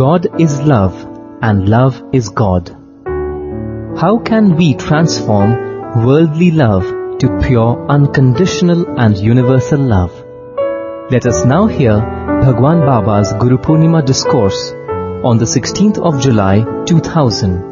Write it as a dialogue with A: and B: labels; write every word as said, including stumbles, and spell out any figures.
A: God is love and love is God. How can we transform worldly love to pure, unconditional and universal love? Let us now hear Bhagwan Baba's Guru Purnima discourse on the sixteenth of July two thousand.